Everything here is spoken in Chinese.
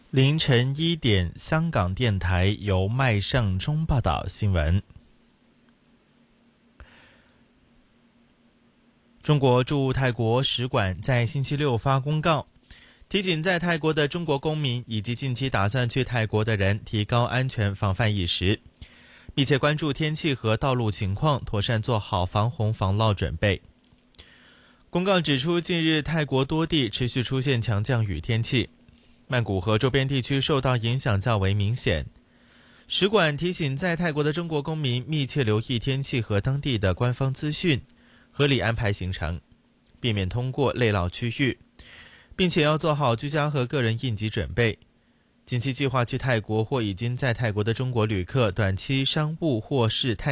凌晨1点，香港电台由麦尚中报道新闻。中国驻泰国使馆在星期六发公告，提醒在泰国的中国公民以及近期打算去泰国的人提高安全防范意识，密切关注天气和道路情况，妥善做好防洪防涝准备。公告指出，近日泰国多地持续出现强降雨天气，曼谷和周边地区受到影响较为明显。使馆提醒在泰国的中国公民密切留意天气和当地的官方资讯，合理安排行程，避免通过内涝区域，并且要做好居家和个人应急准备。近期计划去泰国或已经在泰国的中国旅客，短期商务或是探